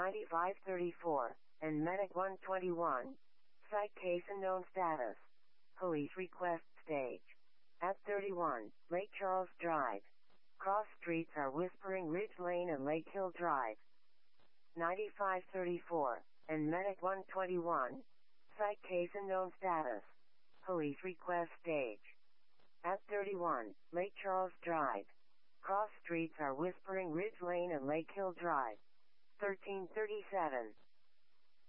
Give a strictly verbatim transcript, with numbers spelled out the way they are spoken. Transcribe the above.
ninety-five thirty-four, and Medic one twenty-one. Site case unknown status. Police request stage. At thirty-one, Lake Charles Drive. Cross streets are Whispering Ridge Lane and Lake Hill Drive. ninety-five thirty-four, and Medic one twenty-one. Site case unknown status. Police request stage. At thirty-one, Lake Charles Drive. Cross streets are Whispering Ridge Lane and Lake Hill Drive. thirteen thirty-seven,